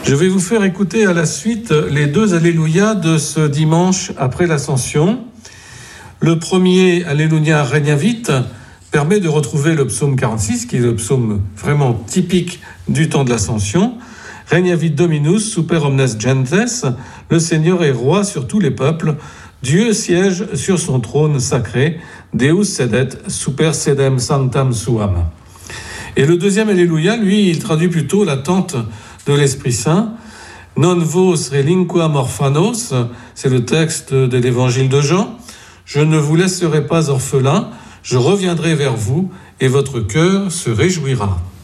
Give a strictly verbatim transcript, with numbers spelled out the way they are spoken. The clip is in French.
Je vais vous faire écouter à la suite les deux Alléluia de ce dimanche après l'Ascension. Le premier, Alléluia Regnavit, permet de retrouver le psaume quarante-six, qui est le psaume vraiment typique du temps de l'Ascension. Regnavit Dominus super omnes gentes, le Seigneur est roi sur tous les peuples, Dieu siège sur son trône sacré, Deus sedet super sedem sanctam suam. Et le deuxième Alléluia, lui, il traduit plutôt l'attente de l'Esprit Saint. Non vos relinquam orphanos, c'est le texte de l'évangile de Jean. Je ne vous laisserai pas orphelins, je reviendrai vers vous et votre cœur se réjouira.